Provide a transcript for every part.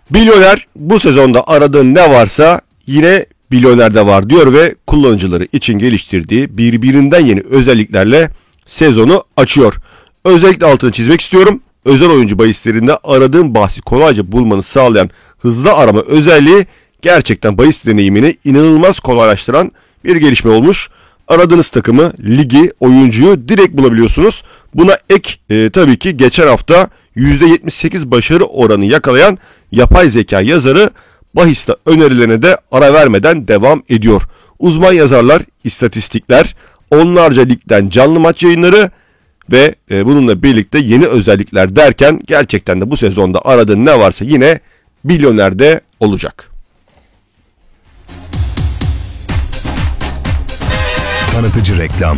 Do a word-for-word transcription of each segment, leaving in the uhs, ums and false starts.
Milyoner bu sezonda aradığın ne varsa yine Milyoner'de var diyor ve kullanıcıları için geliştirdiği birbirinden yeni özelliklerle sezonu açıyor. Özellikle altını çizmek istiyorum. Özel oyuncu bahislerinde aradığın bahsi kolayca bulmanı sağlayan hızlı arama özelliği gerçekten bahis deneyimini inanılmaz kolaylaştıran bir gelişme olmuş. Aradığınız takımı, ligi, oyuncuyu direkt bulabiliyorsunuz. Buna ek e, tabii ki geçen hafta yüzde yetmiş sekiz başarı oranı yakalayan yapay zeka yazarı bahiste önerilerine de ara vermeden devam ediyor. Uzman yazarlar, istatistikler, onlarca ligden canlı maç yayınları ve e, bununla birlikte yeni özellikler derken gerçekten de bu sezonda aradığın ne varsa yine Milyoner'de olacak. Tanıtıcı reklam.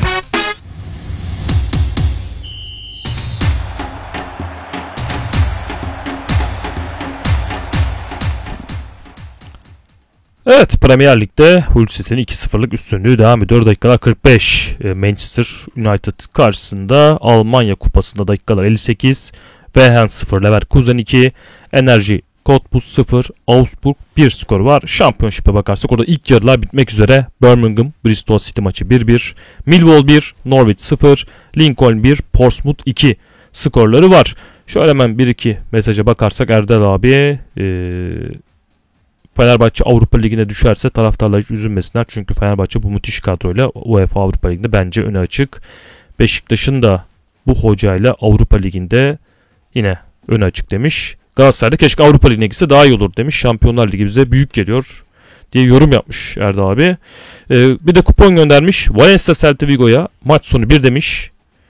Evet, Premier Lig'de Hull City'nin iki sıfırlık üstünlüğü devam ediyor. Dakikalar kırk beş. Manchester United karşısında Almanya Kupası'nda dakikalar elli sekiz. Wehen sıfır, Leverkusen iki, Enerji Cottbus sıfır, Augsburg bir skor var. Şampiyonşipe bakarsak orada ilk yarılar bitmek üzere. Birmingham Bristol City maçı bir bir, Millwall bir, Norwich sıfır, Lincoln bir, Portsmouth iki skorları var. Şöyle hemen bir iki mesaja bakarsak Erdal abi ee, Fenerbahçe Avrupa Ligi'ne düşerse taraftarlar hiç üzülmesinler. Çünkü Fenerbahçe bu müthiş kadroyla UEFA Avrupa Ligi'nde bence öne açık. Beşiktaş'ın da bu hocayla Avrupa Ligi'nde yine öne açık demiş. Galatasaray'da keşke Avrupa Ligi'ne gitse daha iyi olur demiş. Şampiyonlar Ligi bize büyük geliyor diye yorum yapmış Erdal abi. Ee, bir de kupon göndermiş. Valencia Celta Vigo'ya maç sonu bir demiş.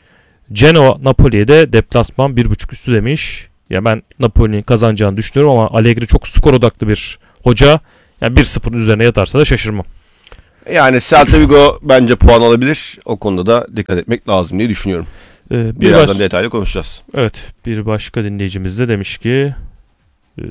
Genoa Napoli'ye de deplasman bir buçuk üstü demiş. Ya ben Napoli'nin kazanacağını düşünüyorum ama Allegri çok skor odaklı bir hoca. Yani bir sıfırın üzerine yatarsa da şaşırmam. Yani Celta Vigo bence puan alabilir. O konuda da dikkat etmek lazım diye düşünüyorum. Ee, bir Birazdan baş... detaylı konuşacağız. Evet, bir başka dinleyicimiz de demiş ki e,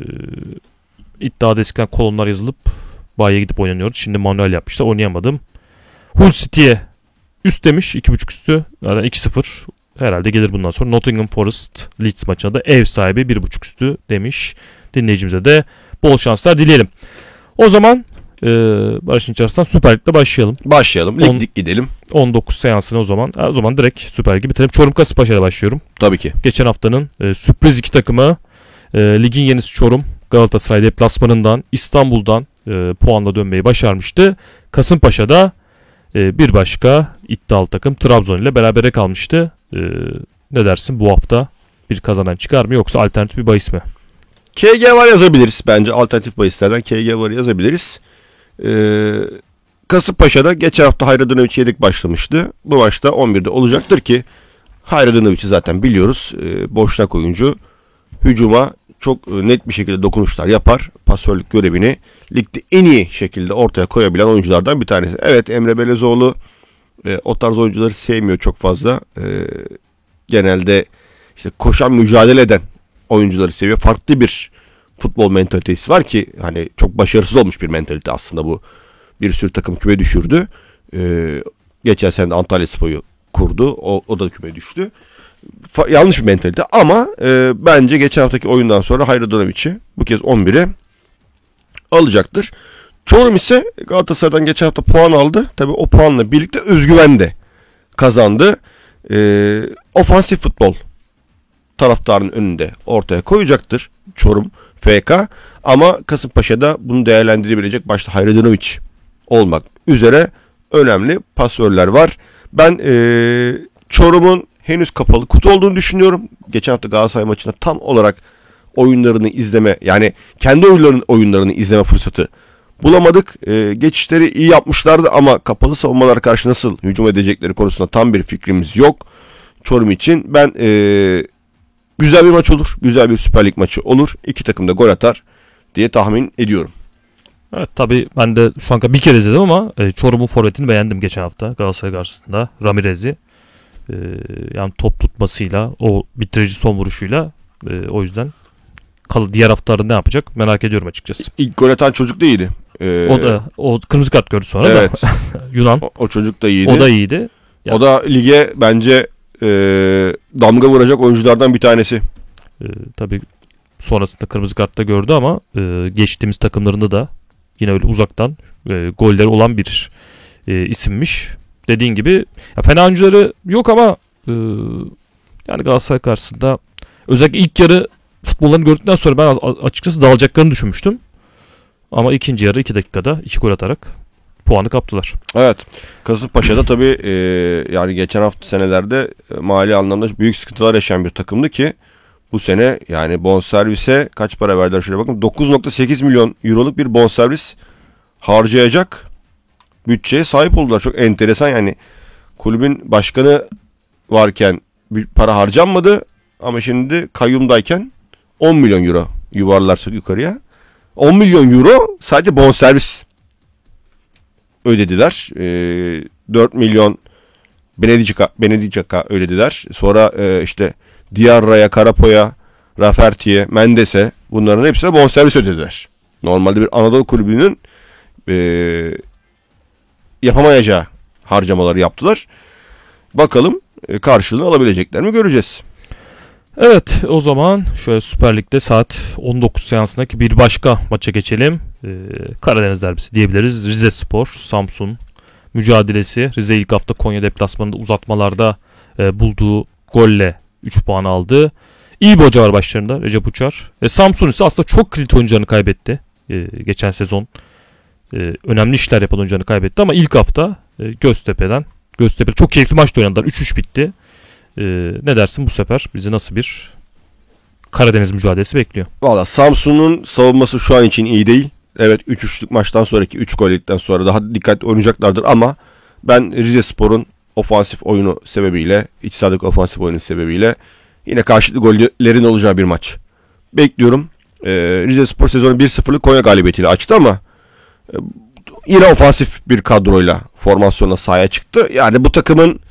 iddiada eskiden kolonlar yazılıp bayiye gidip oynanıyordu. Şimdi manuel yapmışlar, oynayamadım. Hull City'ye üst demiş, iki buçuk üstü. Zaten iki sıfır herhalde gelir bundan sonra. Nottingham Forest Leeds maçına da ev sahibi bir buçuk üstü demiş. Dinleyicimize de bol şanslar dileyelim. O zaman e, Barış'ın içerisinden Süper Lig'de başlayalım. Başlayalım. Lig lig gidelim. on dokuz seansını o zaman. O zaman direkt Süper Lig'i bitirelim. Çorum Kasımpaşa'yla başlıyorum. Tabii ki. Geçen haftanın e, sürpriz iki takımı e, ligin yenisi Çorum Galatasaray deplasmanından İstanbul'dan e, puanla dönmeyi başarmıştı. Kasımpaşa'da e, bir başka iddialı takım Trabzon ile berabere kalmıştı. E, ne dersin, bu hafta bir kazanan çıkar mı yoksa alternatif bir bahis mi? K G var yazabiliriz. Bence alternatif bahislerden K G var yazabiliriz. Ee, Kasımpaşa'da geçen hafta Hayradinovic yedek başlamıştı. Bu maçta on birde olacaktır ki Hayradonovic'i zaten biliyoruz. Ee, boşnak oyuncu. Hücuma çok net bir şekilde dokunuşlar yapar. Pasörlük görevini ligde en iyi şekilde ortaya koyabilen oyunculardan bir tanesi. Evet, Emre Belezoğlu e, o tarz oyuncuları sevmiyor çok fazla. E, genelde işte koşan, mücadele eden oyuncuları seviyor. Farklı bir futbol mentalitesi var ki hani çok başarısız olmuş bir mentalite aslında bu. Bir sürü takım küme düşürdü. Ee, geçen sene de Antalyaspor'u kurdu. O, o da küme düştü. Fa- yanlış bir mentalite ama e, bence geçen haftaki oyundan sonra Hayradonovic'i bu kez on bire alacaktır. Çorum ise Galatasaray'dan geçen hafta puan aldı. Tabii o puanla birlikte özgüven de kazandı. Ee, ofansif futbol taraftarın önünde ortaya koyacaktır Çorum F K. Ama Kasımpaşa'da bunu değerlendirebilecek başta Hayradinovic olmak üzere önemli pasörler var. Ben ee, Çorum'un henüz kapalı kutu olduğunu düşünüyorum. Geçen hafta Galatasaray maçında tam olarak oyunlarını izleme, yani kendi oyunlarının oyunlarını izleme fırsatı bulamadık. E, geçişleri iyi yapmışlardı ama kapalı savunmalar karşı nasıl hücum edecekleri konusunda tam bir fikrimiz yok Çorum için. Ben e, güzel bir maç olur. Güzel bir Süper Lig maçı olur. İki takım da gol atar diye tahmin ediyorum. Evet, tabii ben de şu an bir kere izledim ama e, Çorum'un forvetini beğendim geçen hafta Galatasaray karşısında. Ramirez'i. E, yani top tutmasıyla, o bitirici son vuruşuyla, e, o yüzden kal diğer haftaları ne yapacak merak ediyorum açıkçası. İlk gol atan çocuk da iyiydi. Ee, o da o kırmızı kart gördü sonra evet. da Yunan. O, o çocuk da iyiydi. O da iyiydi. Yani, o da lige bence e, damga vuracak oyunculardan bir tanesi. E, tabii Sonrasında kırmızı kartta gördü ama e, geçtiğimiz takımlarında da yine öyle uzaktan e, golleri olan bir e, isimmiş. Dediğin gibi ya fena oyuncuları yok ama e, yani Galatasaray karşısında özellikle ilk yarı futbollarını gördükten sonra ben açıkçası dağılacaklarını düşünmüştüm. Ama ikinci yarı iki dakikada iki gol atarak puanı kaptılar. Evet. Kasımpaşa'da tabii e, yani geçen hafta senelerde e, mali anlamda büyük sıkıntılar yaşayan bir takımdı ki bu sene yani bonservise kaç para verdiler şöyle bakın. dokuz nokta sekiz milyon euroluk bir bonservis harcayacak bütçeye sahip oldular. Çok enteresan yani kulübün başkanı varken bir para harcanmadı ama şimdi kayyumdayken on milyon euro yuvarlarsak yukarıya. on milyon euro sadece bonservis ödediler. E, dört milyon Benedic'a Benedic'a ödediler. Sonra e, işte Diarra'ya, Karapo'ya, Rafferty'ye, Mendes'e bunların hepsine bonservis ödediler. Normalde bir Anadolu kulübünün e, yapamayacağı harcamaları yaptılar. Bakalım e, karşılığı alabilecekler mi göreceğiz. Evet, o zaman şöyle Süper Lig'de saat on dokuz seansındaki bir başka maça geçelim. Ee, Karadeniz derbisi diyebiliriz. Rizespor, Samsun mücadelesi. Rize ilk hafta Konya deplasmanında uzatmalarda e, bulduğu golle üç puan aldı. İyi bir hoca var başlarında, Recep Uçar. E, Samsun ise aslında çok kilit oyuncularını kaybetti. E, geçen sezon e, önemli işler yapan oyuncularını kaybetti ama ilk hafta e, Göztepe'den Göztepe çok keyifli maçta oynadılar. üç üç bitti. Ee, ne dersin bu sefer bizi nasıl bir Karadeniz mücadelesi bekliyor? Valla Samsun'un savunması şu an için iyi değil. Evet üç üçlük maçtan sonraki üç gol yedikten sonra daha dikkatli oynayacaklardır ama ben Rizespor'un ofansif oyunu sebebiyle, iç sahadaki ofansif oyunu sebebiyle yine karşılıklı gollerin olacağı bir maç bekliyorum. Ee, Rizespor sezonu bir sıfırlık Konya galibiyetiyle açtı ama e, yine ofansif bir kadroyla formasyonla sahaya çıktı. Yani bu takımın